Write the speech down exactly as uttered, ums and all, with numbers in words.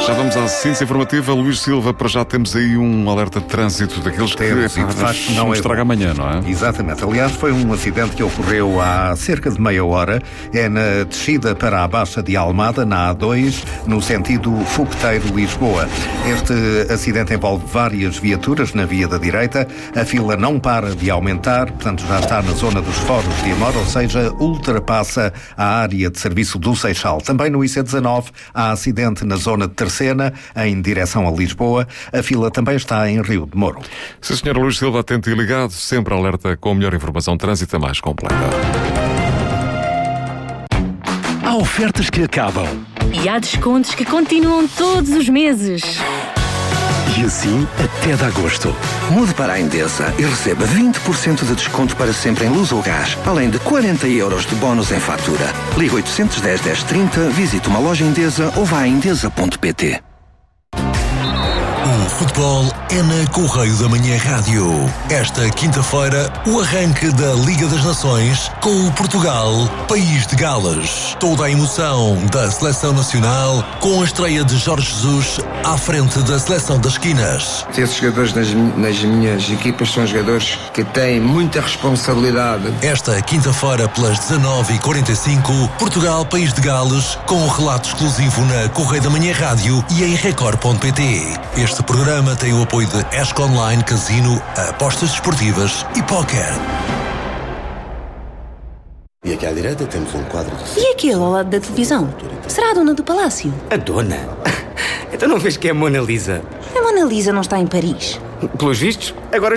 Já vamos à ciência informativa. Luís Silva, para já temos aí um alerta de trânsito daqueles que Temos, é, e de facto não é estraga bom. amanhã, não é? Exatamente. Aliás, foi um acidente que ocorreu há cerca de meia hora. É na descida para a Baixa de Almada, na A dois, no sentido Fogueteiro-Lisboa. Este acidente envolve várias viaturas na via da direita. A fila não para de aumentar, portanto já está na zona dos Foros de Amor, ou seja, ultrapassa a área de serviço do Seixal. Também no I C dezanove há acidente na zona de Terceira, em direção a Lisboa. A fila também está em Rio de Moro. Sim, senhor Luís Silva, atento e ligado, sempre alerta com a melhor informação de trânsito a mais completa. Há ofertas que acabam. E há descontos que continuam todos os meses. E assim até de agosto. Mude para a Endesa e receba vinte por cento de desconto para sempre em luz ou gás, além de quarenta euros de bónus em fatura. Ligue oitocentos e dez, dez trinta, visite uma loja Endesa ou vá a endesa ponto pt. O futebol é na Correio da Manhã Rádio. Esta quinta-feira, o arranque da Liga das Nações com o Portugal, País de Gales. Toda a emoção da Seleção Nacional com a estreia de Jorge Jesus à frente da Seleção das Esquinas. Esses jogadores nas, nas minhas equipas são jogadores que têm muita responsabilidade. Esta quinta-feira, pelas dezanove e quarenta e cinco, Portugal, País de Gales, com um relato exclusivo na Correio da Manhã Rádio e em record ponto pt. Este programa tem o apoio de Esco Online, Casino, apostas desportivas e póquer. E aqui à direita temos um quadro de... E aquele ao lado da televisão? Será a dona do palácio? A dona? Então não vês que é a Mona Lisa? A Mona Lisa não está em Paris. Pelos vistos, agora